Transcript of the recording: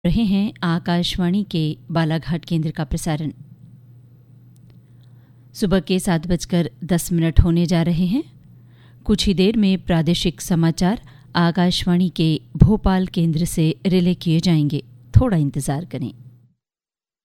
रहे हैं आकाशवाणी के बालाघाट केंद्र का प्रसारण। सुबह के 7:10 होने जा रहे हैं। कुछ ही देर में प्रादेशिक समाचार आकाशवाणी के भोपाल केंद्र से रिले किए जाएंगे। थोड़ा इंतजार करें।